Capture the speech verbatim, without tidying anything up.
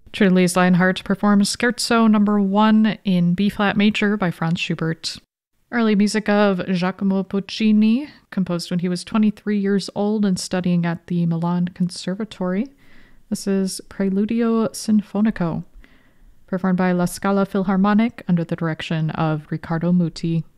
Trillis Lionheart performs Scherzo number one in B-flat major by Franz Schubert. Early music of Giacomo Puccini, composed when he was twenty-three years old and studying at the Milan Conservatory. This is Preludio Sinfonico, performed by La Scala Philharmonic under the direction of Riccardo Muti.